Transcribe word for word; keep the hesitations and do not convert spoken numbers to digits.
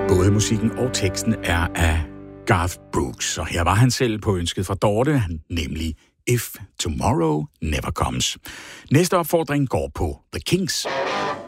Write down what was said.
Både musikken og teksten er af Garth Brooks, og her var han selv på ønsket fra Dorte, nemlig If Tomorrow Never Comes. Næste opfordring går på The Kinks.